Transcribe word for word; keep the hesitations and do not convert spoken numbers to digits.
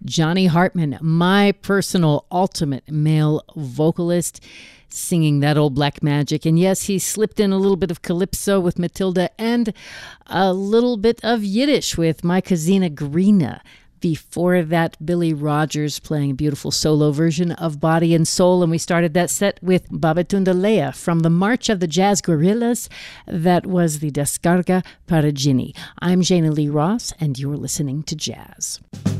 Johnny Hartman, my personal ultimate male vocalist, singing that old black magic. And yes, he slipped in a little bit of calypso with Matilda and a little bit of Yiddish with My Kazina Greena. Before that, Billy Rogers playing a beautiful solo version of Body and Soul. And we started that set with Babatunda Leia from the March of the Jazz Gorillas. That was the Descarga Paragini. I'm Jana Lee Ross, and you're listening to Jazz.